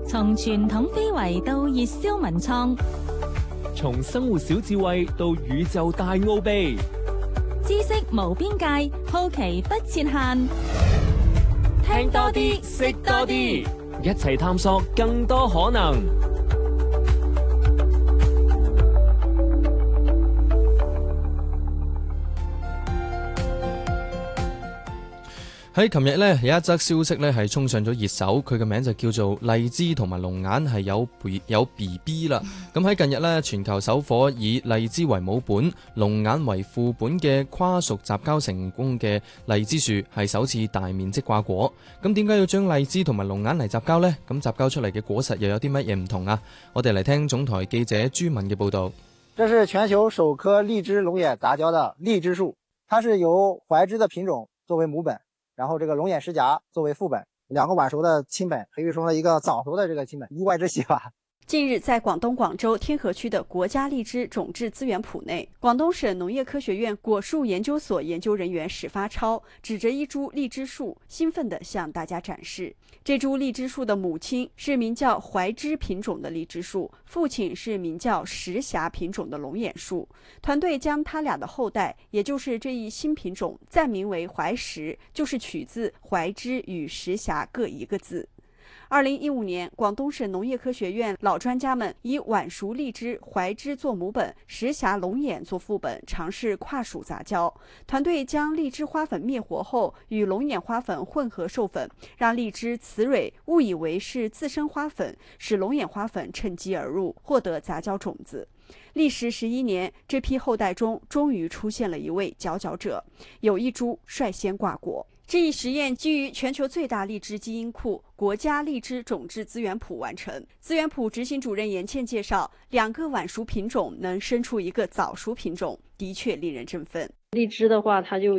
從傳統非遺到熱銷文創， 從生活小智慧到宇宙大奧秘， 知識無邊界，好奇不設限。 聽多啲，識多啲，一齊探索更多可能。 喺琴日呢，有一則消息呢係衝上咗熱搜，佢嘅名就叫做荔枝同埋龍眼係有 BB 啦。咁喺近日呢，全球首火以荔枝為母本、龍眼為副本嘅跨屬雜交成功嘅荔枝樹係首次大面積掛果。咁點解要將荔枝同埋龍眼嚟雜交呢？咁雜交出嚟嘅果實又有啲乜嘢唔同啊？我哋嚟聽總台記者朱敏嘅報道。 這是全球首棵荔枝龍眼雜交的荔枝樹，它是由懷枝的品種作為母本，然後這個龍眼石莢作為副本，兩個晚熟的親本，可以說一個早熟的這個親本，意外之喜吧。 近日，在廣東廣州天河區的國家荔枝種質資源圃內，廣東省農業科學院果樹研究所研究人員史發超指着一株荔枝樹，興奮地向大家展示。這株荔枝樹的母親是名叫懷枝品種的荔枝樹，父親是名叫石莢品種的龍眼樹。團隊將他倆的後代，也就是這一新品種，暫名為懷石，就是取自懷枝與石莢各一個字。2015年，廣東省農業科學院老專家們以晚熟荔枝懷枝做母本，石莢龍眼做副本，嘗試跨屬雜交。團隊將荔枝花粉滅活後，與龍眼花粉混合授粉，讓荔枝雌蕊誤以為是自生花粉，使龍眼花粉趁機而入，獲得雜交種子。歷時11年，這批後代中終於出現了一位佼佼者，有一株率先掛果。這一實驗基於全球最大荔枝基因庫國家荔枝種質資源圃完成。資源圃執行主任嚴倩介紹，兩個晚熟品種能生出一個早熟品種，的確令人振奮。 荔枝的話，它就